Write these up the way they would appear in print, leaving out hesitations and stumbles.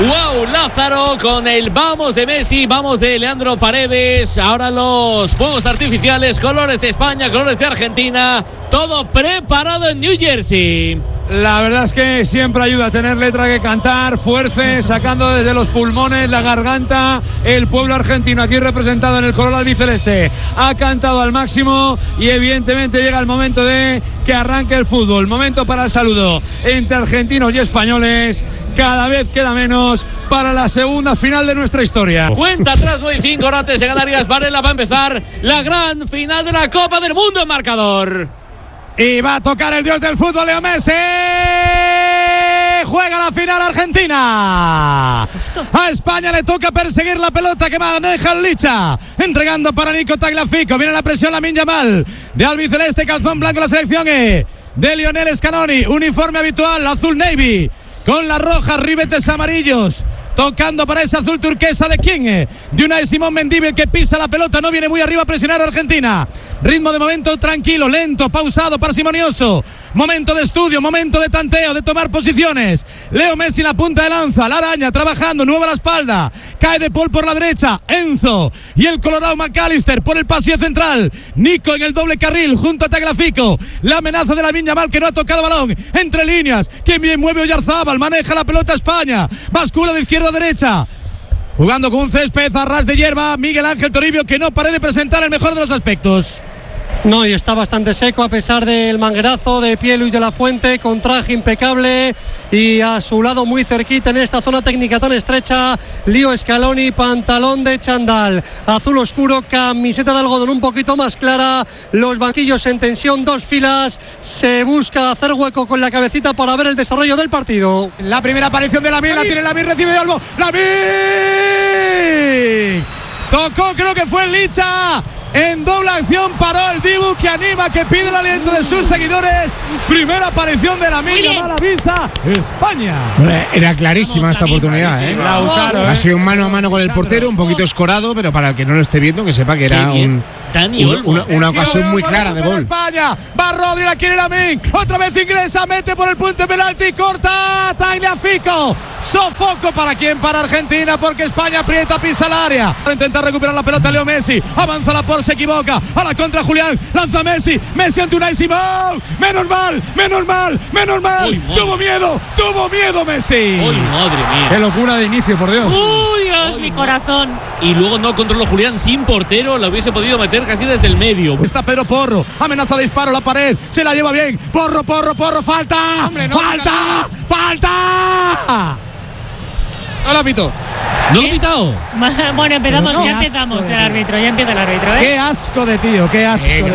Wow, Lázaro con el vamos de Messi, vamos de Leandro Paredes. Ahora los fuegos artificiales, colores de España, colores de Argentina. Todo preparado en New Jersey. La verdad es que siempre ayuda a tener letra que cantar, fuerza, sacando desde los pulmones, la garganta. El pueblo argentino aquí representado en el color albiceleste ha cantado al máximo y evidentemente llega el momento de que arranque el fútbol. Momento para el saludo entre argentinos y españoles. Cada vez queda menos para la segunda final de nuestra historia. Cuenta atrás 9-5 horas antes de Canarias. Varela va a empezar la gran final de la Copa del Mundo en marcador. Y va a tocar el dios del fútbol, Leo Messi. Juega la final Argentina. A España le toca perseguir la pelota que maneja el Licha. Entregando para Nico Tagliafico. Viene la presión Lamine Yamal. De albiceleste, calzón blanco la selección de Lionel Scaloni. Uniforme habitual, azul navy. Con las rojas, ribetes amarillos. Tocando para ese azul turquesa de quién, de Unai Simón Mendívil, que pisa la pelota, no viene muy arriba a presionar a Argentina. Ritmo de momento tranquilo, lento, pausado, parsimonioso. Momento de estudio, momento de tanteo, de tomar posiciones. Leo Messi en la punta de lanza, la araña trabajando, nueva a la espalda. Cae De Paul por la derecha, Enzo y el colorado McAllister por el pasillo central. Nico en el doble carril junto a Tagliafico. La amenaza de Lamine Yamal, que no ha tocado balón. Entre líneas, quien bien mueve Oyarzábal, maneja la pelota España. Bascula de izquierda a derecha. Jugando con un césped a ras de hierba, Miguel Ángel Toribio, que no parece presentar el mejor de los aspectos. No, y está bastante seco a pesar del manguerazo de pie Luis de la Fuente, con traje impecable y a su lado muy cerquita en esta zona técnica tan estrecha, Leo Scaloni, pantalón de chándal azul oscuro, camiseta de algodón un poquito más clara, los banquillos en tensión, dos filas, se busca hacer hueco con la cabecita para ver el desarrollo del partido. La primera aparición de Lamine, la tiene Lamine, recibe algo, Lamine tocó, creo que fue el Licha. En doble acción paró el Dibu, que anima, que pide el aliento de sus seguidores. Primera aparición de Lamine Yamal, avisa España. Era clarísima esta oportunidad, Ha sido un mano a mano con el portero, un poquito escorado, pero para el que no lo esté viendo, que sepa que era una ocasión muy clara de gol. España, va Rodri, la quiere Lamine, otra vez ingresa, mete por el punto de penalti, corta Tagliafico. Sofoco para quién, para Argentina, porque España aprieta, pisa el área. Para intentar recuperar la pelota Leo Messi, avanza la por, se equivoca, a la contra Julián, lanza Messi ante Unai Simón. Menos mal. Uy, tuvo miedo Messi. Uy, madre mía. Qué locura de inicio, por Dios. Uy, Dios, mi corazón. Y luego no controló Julián, sin portero, la hubiese podido meter casi desde el medio. Está Pedro Porro, amenaza de disparo, la pared, se la lleva bien. Porro, falta. Hombre, no, falta. No la pito. ¿No lo he pitado? Bueno, empezamos, ya empezamos el árbitro, ya empieza el árbitro, Qué asco de tío, Venga.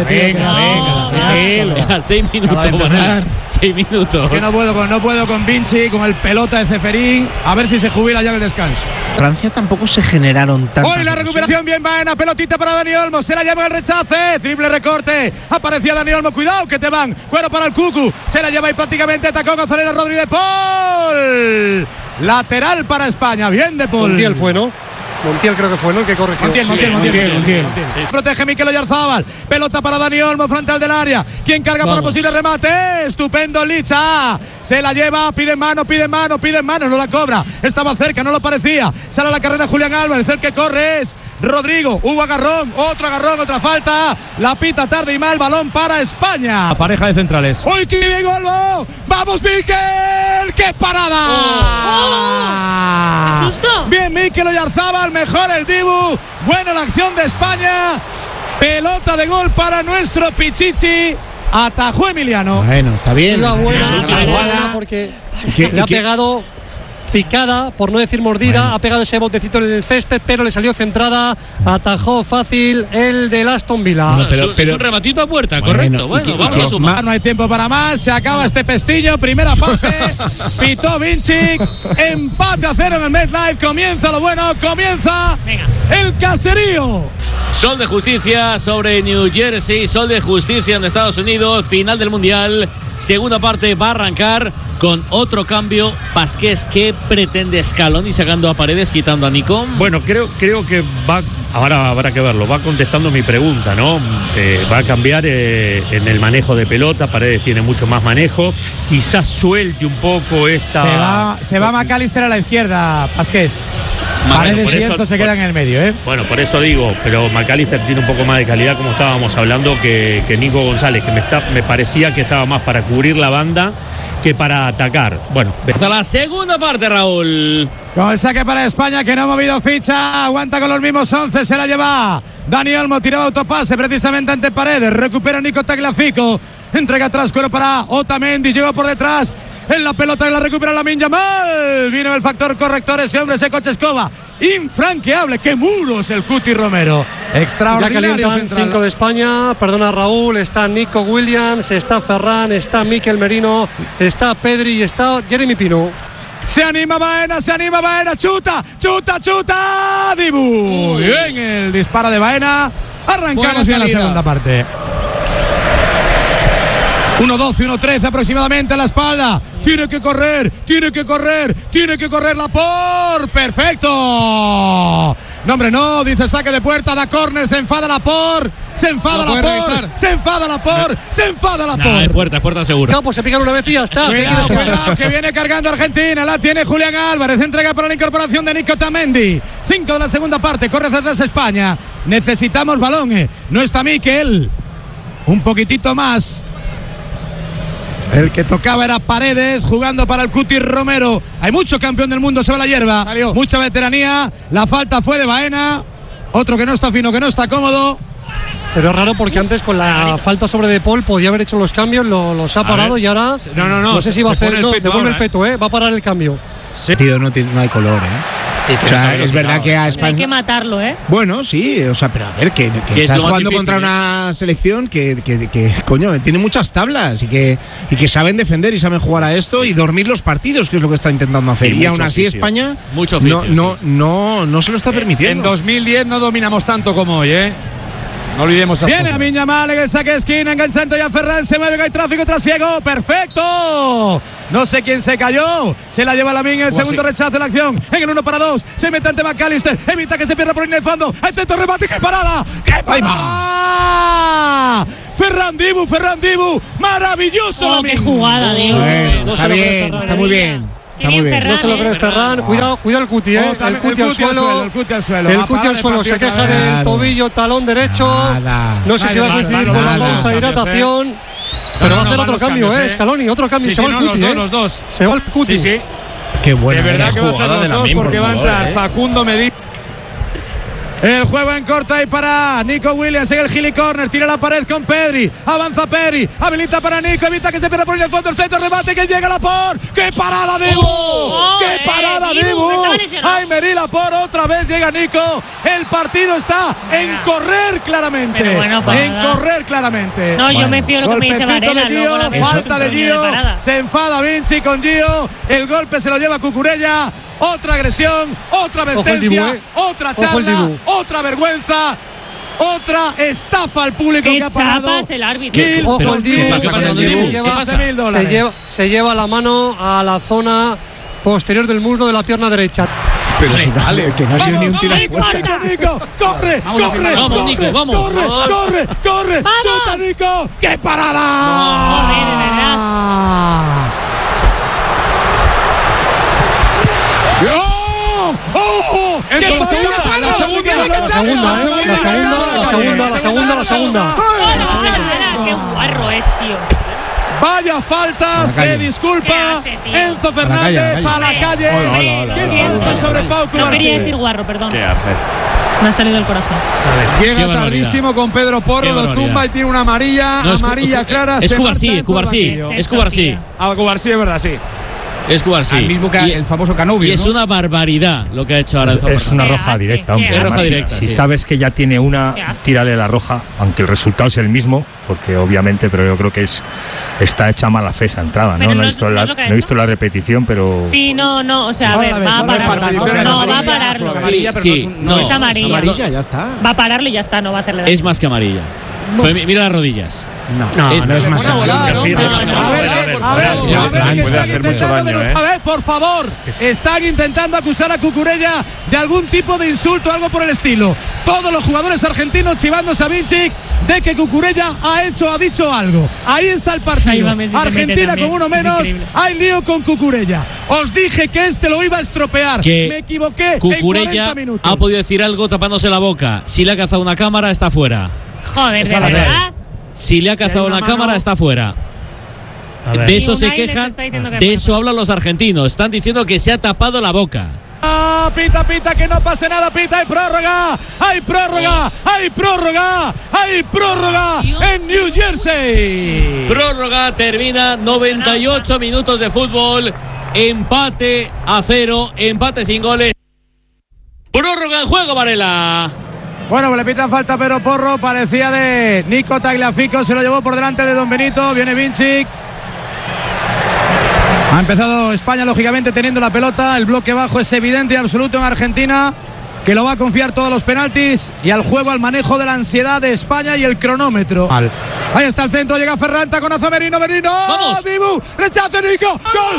6 minutos, 6 minutos. Es que no puedo con Vinci, con el pelota de Ceferín. A ver si se jubila ya en el descanso. Francia tampoco se generaron tanto. Hoy la recuperación bien buena, pelotita para Dani Olmo, se la lleva el rechace, triple recorte, aparecía Dani Olmo, cuidado que te van, cuero para el Cucu, se la lleva y prácticamente atacó González Rodri de Paul. Lateral para España, bien de Paul. Montiel fue, ¿no? Montiel creo que fue, ¿no? El que corrigió. Montiel. Protege Mikel Oyarzábal. Pelota para Dani Olmo, frontal del área. ¿Quién carga para posible remate? Estupendo Licha. Se la lleva, pide mano. No la cobra. Estaba cerca, no lo parecía. Sale a la carrera Julián Álvarez. El que corre es Rodrigo. Hubo agarrón, otra falta. La pita tarde y mal. Balón para España. La pareja de centrales. ¡Uy, qué bien, Olmo! ¡Vamos, Mikel! ¡Qué parada! ¡Qué susto! Bien, Mikel Oyarzábal. Mejor el Dibu. Buena la acción de España. Pelota de gol para nuestro Pichichi. Atajó Emiliano. Bueno, está bien. Una buena porque le ha pegado picada, por no decir mordida, ha pegado ese botecito en el césped, pero le salió centrada, atajó fácil el del Aston Villa. Pero es un rematito a puerta, correcto. Bueno, vamos a sumar. No hay tiempo para más, se acaba este pestillo, primera parte, pitó Vinci, empate a 0 en el MetLife, comienza lo bueno, comienza el caserío. Sol de justicia sobre New Jersey, sol de justicia en Estados Unidos, final del Mundial, segunda parte va a arrancar con otro cambio. Pasqués, ¿qué pretende Scaloni sacando a Paredes, quitando a Nico? Bueno, creo que va ahora habrá que verlo. Va contestando mi pregunta, ¿no? Va a cambiar en el manejo de pelota. Paredes tiene mucho más manejo. Quizás suelte un poco esta. Se va McAllister a la izquierda, Pasqués. Paredes y Enzo se quedan en el medio, ¿eh? Bueno, por eso digo, pero McAllister tiene un poco más de calidad, como estábamos hablando, que Nico González, que me parecía que estaba más para cubrir la banda que para atacar. Bueno, hasta la segunda parte, Raúl. Con el saque para España, que no ha movido ficha, aguanta con los mismos 11, se la lleva Dani Olmo, tiraba autopase precisamente ante Paredes, recupera Nico Tagliafico, entrega atrás, cuero para Otamendi, llegó por detrás, en la pelota, la recupera Lamine Yamal, vino el factor corrector, ese hombre, ese coche escoba, infranqueable, qué muros el Cuti Romero, extraordinario. Ya calientan 5 de España, perdona Raúl, está Nico Williams, está Ferran, está Mikel Merino, está Pedri y está Jeremy Pino. Se anima Baena, chuta, Dibu. Bien el disparo de Baena, arrancamos en la segunda parte. 1-12, 1-13 aproximadamente a la espalda. Tiene que correr Laporte. Perfecto. No, hombre, no, dice saque de puerta, da córner, se enfada Laporte. Se enfada Laporte. Es puerta segura. No, pues se pican una vez y ya está. Cuidado, que viene cargando Argentina. La tiene Julián Álvarez. Entrega para la incorporación de Nico Otamendi. 5 de la segunda parte. Corre hacia atrás España. Necesitamos balón. No está Mikel. Un poquitito más. El que tocaba era Paredes, jugando para el Cuti Romero. Hay mucho campeón del mundo sobre la hierba. Salió. Mucha veteranía. La falta fue de Baena. Otro que no está fino, que no está cómodo. Pero es raro porque antes con la falta sobre De Paul podía haber hecho los cambios, los ha parado y ahora no sé si va a hacer, devuelve el peto, va a parar el cambio. Sí. Tío, no hay color, O sea, es verdad que a España hay que matarlo, Bueno, sí, o sea, pero a ver, que estás jugando contra una selección que coño, tiene muchas tablas y que saben defender y saben jugar a esto y dormir los partidos, que es lo que está intentando hacer. Y aún así España no se lo está permitiendo. En 2010 no dominamos tanto como hoy, No olvidemos a Viene Lamine Yamal en el saque de esquina, enganchando ya Ferran, se mueve, hay tráfico trasiego, perfecto. No sé quién se cayó, se la lleva Lamine en el segundo rechazo de la acción, en el 1-2, se mete ante McAllister, evita que se pierda por línea de fondo, el centro remate, ¡qué parada! Ferran Dibu, maravilloso Lamine. ¡Qué jugada, Dibu! Bueno, está bien, está muy bien. Está muy bien. Ferran, no se lo cree Ferran. Cuidado el Cuti, el Cuti al suelo. El Cuti al suelo. El Cuti al suelo. Se queja del tobillo, talón derecho. No sé si va a coincidir con la pausa de hidratación. Pero va a hacer otro cambio, Scaloni. Otro cambio. Se va el Cuti, los dos. Se va el Cuti. Sí. Qué buena. De verdad que va a hacer los dos porque va a entrar Facundo Medina. El juego en corta y para Nico Williams en el Gili Corner, tira la pared con Pedri, avanza Pedri, habilita para Nico, evita que se pierda por el fondo, el centro, remate, que llega Laporte, ¡qué parada Dibu! ¡Qué parada Dibu! ¡Ay, Meri Laporte, otra vez llega Nico! El partido está en correr claramente, No, yo me fío de lo que me dice Varela. Falta de Gio, se enfada Vinci con Gio, el golpe se lo lleva Cucurella. Otra agresión, otra advertencia, otra charla, otra vergüenza, otra estafa al público que ha parado. El árbitro. Ojo el Dibu. ¿Qué pasa con Dibu? ¿Qué pasa? Se lleva la mano a la zona posterior del muslo de la pierna derecha. Pero que no ha sido ni un tiro a puerta. Nico, corre. Chuta Nico, qué parada. Corre, de verdad. La segunda. Qué guarro es, tío. Vaya falta, se disculpa Enzo Fernández a la calle. Sobre Pau Cubarsí. No quería decir guarro, perdón. ¿Qué hace? Me ha salido el corazón. Llega tardísimo con Pedro Porro, lo tumba y tiene una amarilla clara. Es Cubarsí. Es Cubarsí. Cubarsí, es verdad, sí. Es Cubarsí. El mismo que el famoso Canovio. Y es una barbaridad lo que ha hecho ahora. Es una roja directa, hombre. Roja directa, si sabes que ya tiene una, tírale la roja, aunque el resultado es el mismo, porque obviamente, pero yo creo que está hecha mala fe esa entrada, ¿no? No he visto la repetición, pero. Sí, no, o sea, a ver, va a pararlo. No, va a pararlo. No es amarilla. Ya está. Va a pararlo y ya está, no va a hacerle daño. Es más que amarilla. Pues mira las rodillas. No es más. Puede hacer mucho daño, A ver, por favor, están intentando acusar a Cucurella de algún tipo de insulto, algo por el estilo. Todos los jugadores argentinos chivándose a Vinicic de que Cucurella ha dicho algo. Ahí está el partido. Argentina con uno menos. Hay lío con Cucurella. Os dije que lo iba a estropear. Me equivoqué. Cucurella ha podido decir algo tapándose la boca. Si le ha cazado una cámara, está fuera. Joder, de verdad. Si le ha cazado una cámara, está fuera. De eso se quejan. De eso hablan los argentinos. Están diciendo que se ha tapado la boca. Pita, que no pase nada, pita, hay prórroga en New Jersey. Prórroga, termina 98 minutos de fútbol, empate a 0, empate sin goles. Prórroga en juego, Varela. Bueno, pues le pitan falta, pero Porro parecía de Nico Tagliafico, se lo llevó por delante de Don Benito, viene Vinicic. Ha empezado España, lógicamente, teniendo la pelota. El bloque bajo es evidente y absoluto en Argentina, que lo va a confiar todos los penaltis y al juego, al manejo de la ansiedad de España y el cronómetro. Ahí está el centro, llega Ferran, taconazo Merino. ¡Vamos! Dibu, rechazo Nico. ¡Gol!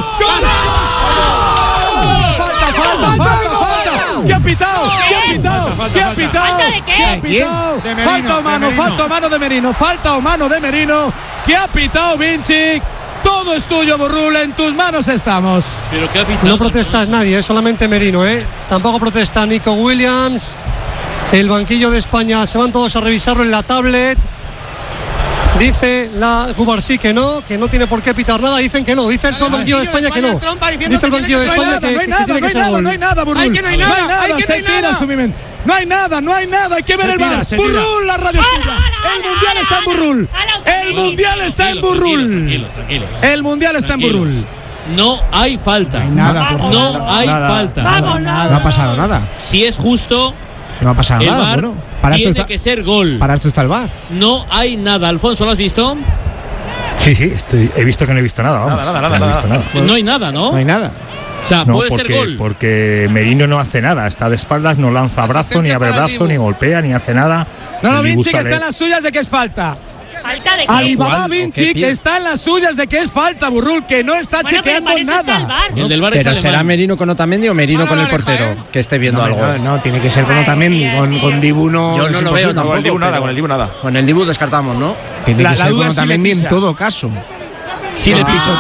¡Falta! ¿Qué ha pitado? Falta mano de Merino. ¿Qué ha pitado Vinicic? Todo es tuyo, Burrul, en tus manos estamos. ¿Pero qué ha pitado? No protesta nadie, solamente Merino, Tampoco protesta Nico Williams. El banquillo de España se van todos a revisarlo en la tablet. Dice la Cubarsí que no tiene por qué pitar nada. Dicen que no, dice el banquillo de España que no. Dice el banquillo de España que tiene que ser gol. No hay nada, Burrul. No hay nada, hay que ver el VAR. Burrul, la radio escucha. El Mundial está en Burrul. El Mundial está en Burrul. No hay falta. No hay falta. No ha pasado nada. Si es justo, no ha pasado el nada. VAR tiene que ser gol. Para esto está el VAR. No hay nada. Alfonso, ¿lo has visto? Sí, he visto que no he visto nada. No hay nada, ¿no? No hay nada. O sea, puede ser gol. Porque Merino no hace nada, está de espaldas, no lanza brazo, ni abre brazo, ni golpea, ni hace nada. No, Vinicic está en las suyas de que es falta. ¿Falta de qué? Alibaba Vinicic que está en las suyas de que es falta, Burrul, que no está chequeando nada. El del VAR pero es será Merino con Otamendi o Merino con el portero que esté viendo algo. No, tiene que ser con Otamendi, con Dibu no. Yo no lo veo tampoco. Con el Dibu nada. Con el Dibu descartamos, ¿no? Tiene que ser con Otamendi en todo caso. Sí le pisa.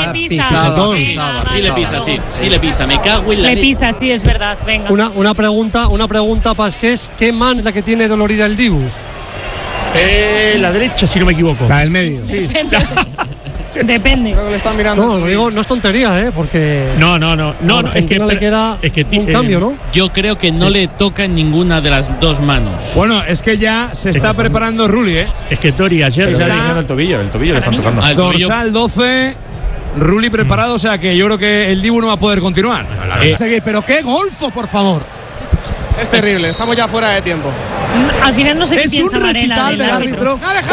Sí le pisa. Me cago en la leche. Le pisa, sí, es verdad. Venga. Una pregunta, Pasqués. ¿Qué mano es la que tiene dolorida el Dibu? La derecha, si no me equivoco. La del medio. Sí. Depende. Creo que le están mirando. No, digo, no es tontería, porque. No, es que le queda un cambio, ¿no? Yo creo que no le toca en ninguna de las dos manos. Bueno, es que ya se está preparando Rulli, Es que Tori ayer está eliminando el tobillo le están tocando. Dorsal 12. Rulli preparado, o sea que yo creo que el Dibu no va a poder continuar. Pero qué golfo, por favor. Es terrible, estamos ya fuera de tiempo. Al final no sé qué piensa Varela del árbitro.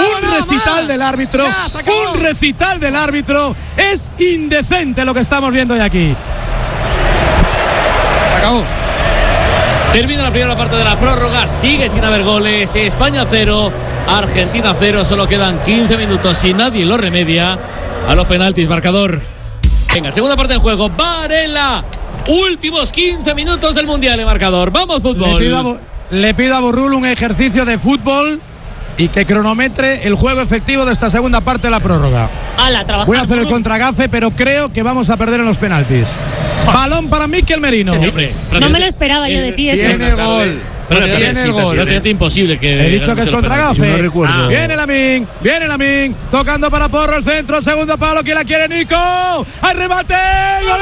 Un recital del árbitro. Es indecente lo que estamos viendo hoy aquí. Se acabó. Termina la primera parte de la prórroga. Sigue sin haber goles. España 0, Argentina 0. Solo quedan 15 minutos si nadie lo remedia. A los penaltis, marcador. Venga, segunda parte del juego. Varela. Últimos 15 minutos del Mundial de marcador. Vamos, fútbol. Le pido a Burrul un ejercicio de fútbol y que cronometre el juego efectivo de esta segunda parte de la prórroga. Voy a hacer el contragafe, pero creo que vamos a perder en los penaltis. Balón para Mikel Merino. No me lo esperaba yo de ti. Viene el gol. Viene el gol. Es imposible que. He dicho que es contragafe. No recuerdo. Viene Lamin. Tocando para Porro el centro. Segundo palo. ¿Quién la quiere? Nico. ¡Hay remate! ¡Gol!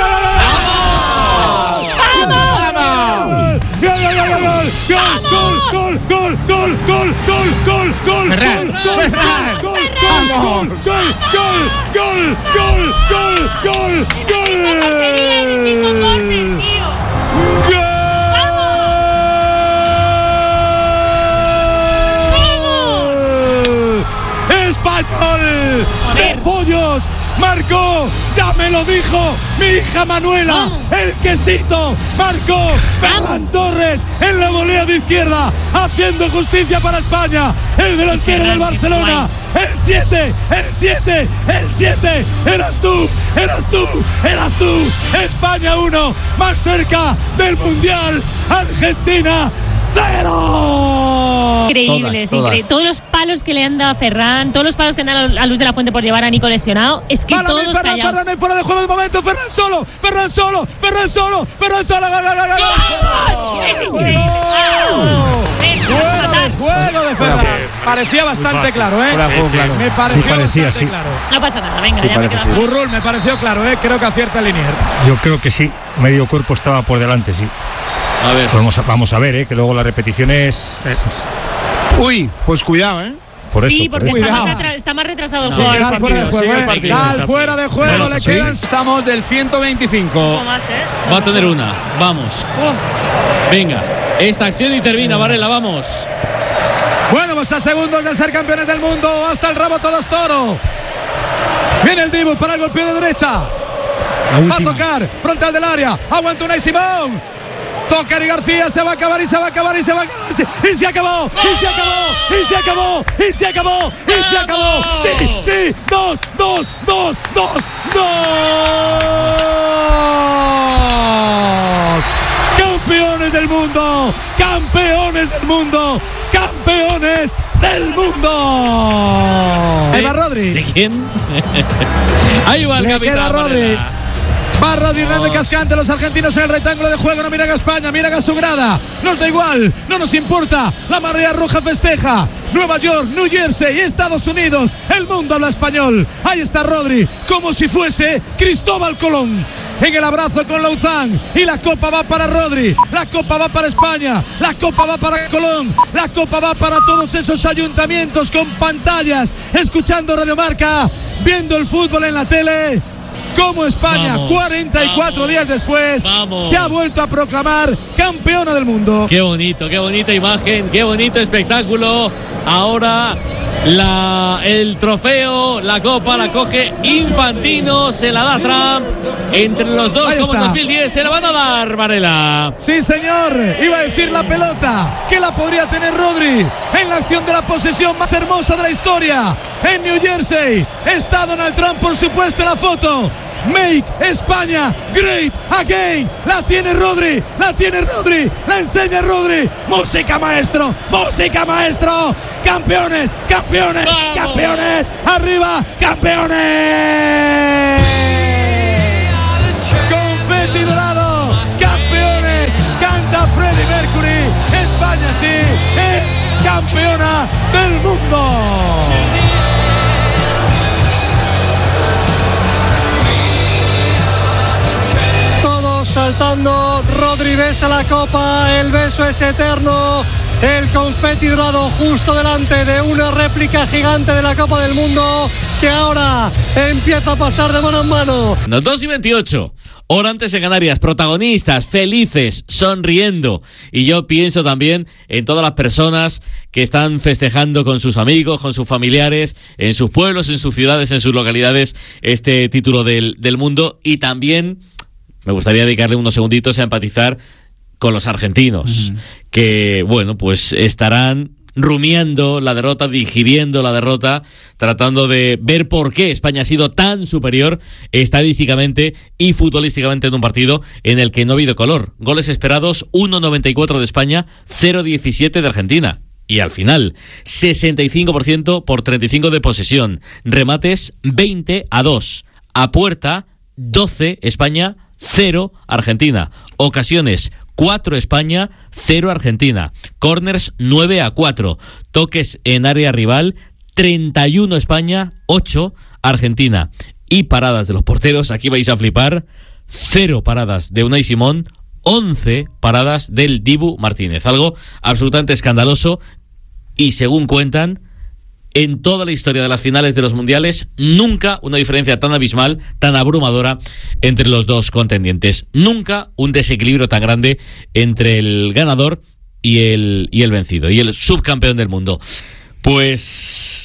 ¡Español! ¡De pollos! ¡Marcó! ¡Ya me lo dijo mi hija Manuela. El quesito marcó Ferran Torres en la volea de izquierda, haciendo justicia para España. El delantero del Barcelona. El 7, eras tú. España 1, más cerca del Mundial. Argentina 0. Increíble. Todos los palos que le han dado a Ferran, todos los palos que han dado a Luis de la Fuente por llevar a Nico lesionado, es que todos callados. Ferran fuera de juego de momento, Ferran solo. Es increíble. Juego de Ferran. Parecía bastante claro, ¿eh? Me pareció bastante claro. No pasa nada, venga, Sí, ya parece, me sí. quedo. Burrul, me pareció claro, ¿eh? Creo que acierta Linier. Yo creo que sí, medio cuerpo estaba por delante, sí. A ver. Vamos a ver, que luego la repetición es. Uy, pues cuidado, Por eso. Sí, porque por eso. está más retrasado el Sí, juego. Gal fuera de juego, Gal fuera de juego, Bueno, le sí. quedan. Estamos del 125. Un poco más, Va a tener una. Vamos. Venga. Esta acción y termina, Varela, vamos. Bueno, pues a segundos de ser campeones del mundo. Hasta el rabo todos toro. Viene el Dibu para el golpeo de derecha. Va a tocar frontal del área. Aguanta Unai Simón. Toca Eric García. Se va a acabar. Y se acabó. Sí. 2. Campeones del mundo. Ahí va Rodri. ¿De quién? Ahí va el Le queda capitán. Rodri. Varela. Va Rodri Hernández Cascante, los argentinos en el rectángulo de juego, no miran a España, miran a su grada. Nos da igual, no nos importa. La marea roja festeja. Nueva York, New Jersey, Estados Unidos. El mundo habla español. Ahí está Rodri, como si fuese Cristóbal Colón. En el abrazo con Lauzán. Y la copa va para Rodri. La copa va para España. La copa va para Colón. La copa va para todos esos ayuntamientos con pantallas, escuchando Radio Marca, viendo el fútbol en la tele. Como España, 44 días después, se ha vuelto a proclamar campeona del mundo. Qué bonita imagen, qué bonito espectáculo. Ahora el trofeo, la copa la coge Infantino, se la da Trump. Entre los dos, como en 2010, se la van a dar, Varela. Sí, señor. Iba a decir la pelota, que la podría tener Rodri en la acción de la posesión más hermosa de la historia. En New Jersey está Donald Trump, por supuesto, en la foto. Make España great again. La tiene Rodri, la enseña Rodri. Música maestro. Campeones. Arriba, campeones. Confeti dorado, campeones. Canta Freddie Mercury. España sí es campeona del mundo. Saltando, Rodri besa la copa, el beso es eterno, el confeti dorado justo delante de una réplica gigante de la Copa del Mundo que ahora empieza a pasar de mano en mano. 2:28, hora antes en Canarias, protagonistas, felices, sonriendo. Y yo pienso también en todas las personas que están festejando con sus amigos, con sus familiares, en sus pueblos, en sus ciudades, en sus localidades, este título del mundo. Y también me gustaría dedicarle unos segunditos a empatizar con los argentinos, que, bueno, pues estarán rumiando la derrota, digiriendo la derrota, tratando de ver por qué España ha sido tan superior estadísticamente y futbolísticamente en un partido en el que no ha habido color. Goles esperados, 1,94 de España, 0,17 de Argentina. Y al final, 65% por 35 de posesión. Remates, 20-2. A puerta, 12 España, 0 Argentina. Ocasiones, 4 España, 0 Argentina. Corners, 9-4. Toques en área rival, 31 España, 8 Argentina. Y paradas de los porteros, aquí vais a flipar, 0 paradas de Unai Simón, 11 paradas del Dibu Martínez. Algo absolutamente escandaloso. Y según cuentan, en toda la historia de las finales de los mundiales, nunca una diferencia tan abismal, tan abrumadora entre los dos contendientes. Nunca un desequilibrio tan grande entre el ganador y el vencido, y el subcampeón del mundo. Pues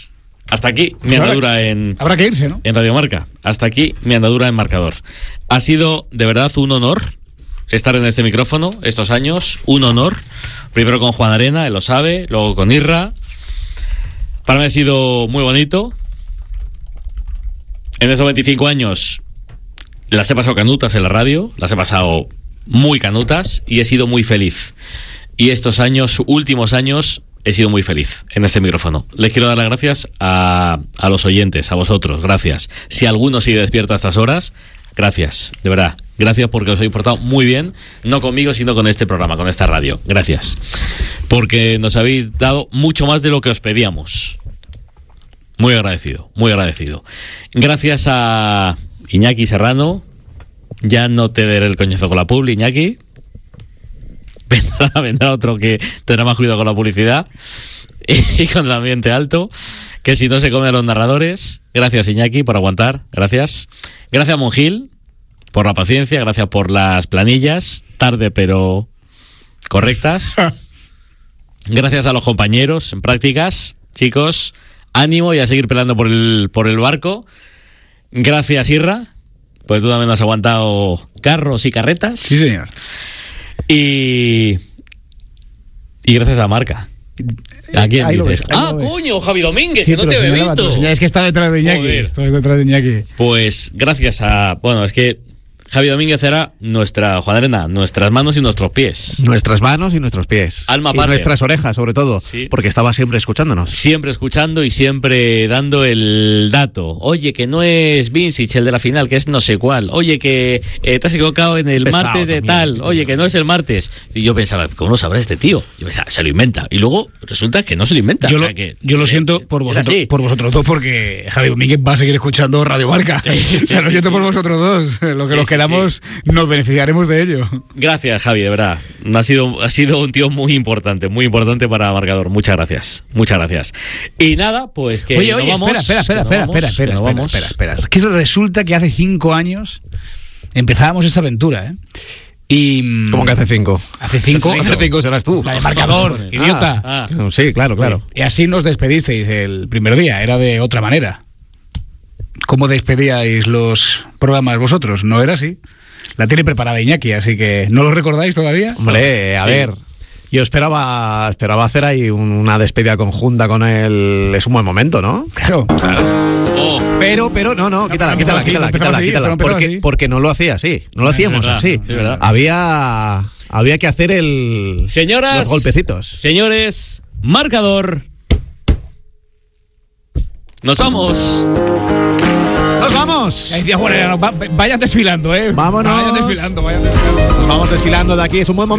Hasta aquí mi andadura en... Habrá que irse, ¿no? En Radio Marca. Hasta aquí mi andadura en marcador. Ha sido de verdad un honor estar en este micrófono estos años. Un honor. Primero con Juan Arena, él lo sabe. Luego con Irra. Para mí ha sido muy bonito. En esos 25 años las he pasado canutas en la radio. Las he pasado muy canutas y he sido muy feliz. Y estos años, últimos años, he sido muy feliz en este micrófono. Les quiero dar las gracias a los oyentes, a vosotros, gracias. Si alguno sigue despierto a estas horas, gracias, de verdad. Gracias porque os habéis portado muy bien, no conmigo, sino con este programa, con esta radio. Gracias. Porque nos habéis dado mucho más de lo que os pedíamos. Muy agradecido, muy agradecido. Gracias a Iñaki Serrano. Ya no te daré el coñazo con la publi, Iñaki. Vendrá otro que tendrá más cuidado con la publicidad y con el ambiente alto, que si no se come a los narradores. Gracias, Iñaki, por aguantar. Gracias. Gracias a Monjil por la paciencia. Gracias por las planillas, tarde pero correctas. Gracias a los compañeros en prácticas. Chicos, ánimo y a seguir peleando por el barco. Gracias, Irra, pues tú también has aguantado carros y carretas. Sí, señor. Y gracias a Marca. ¿A quién dices? Coño, Javi Domínguez, sí, que no te había visto. Es que está detrás de Iñaki. Está detrás de Iñaki. Pues gracias a... Bueno, es que Javi Domínguez era nuestra, Juan Arena, nuestras manos y nuestros pies. Nuestras manos y nuestros pies. Alma y nuestras orejas, sobre todo. Sí. Porque estaba siempre escuchándonos. Siempre escuchando y siempre dando el dato. Oye, que no es Vincic el de la final, que es no sé cuál. Oye, que te has equivocado en el pesado martes de también, tal. Pesado. Oye, que no es el martes. Y yo pensaba, ¿cómo lo sabrá este tío? Yo pensaba, se lo inventa. Y luego resulta que no se lo inventa. Yo lo siento por vosotros dos, porque Javi Domínguez va a seguir escuchando Radio Marca. Lo siento por vosotros dos. Lo que nos quedamos... Nos beneficiaremos de ello. Gracias, Javi, de verdad. Ha sido un tío muy importante para Marcador. Muchas gracias. Muchas gracias. Y nada, pues que Oye, vamos. Espera. Que eso resulta que hace 5 años empezábamos esta aventura, ¿eh? Y... ¿Cómo que hace 5? Hace 5. Hace 5 serás tú. La de Marcador, idiota. Sí, claro. Y así nos despedisteis el primer día. Era de otra manera. ¿Cómo despedíais los programas vosotros? No era así. La tiene preparada Iñaki, así que ¿no lo recordáis todavía? Hombre, a ver, yo esperaba hacer ahí una despedida conjunta con él. Es un buen momento, ¿no? Claro. Oh. Pero, no, quítala. Porque no lo hacía así, no lo hacíamos así. Había que hacer los golpecitos. Señores, Marcador. Nos vamos. Vayan desfilando, Vámonos. Vayan desfilando. Nos vamos desfilando de aquí, es un buen momento.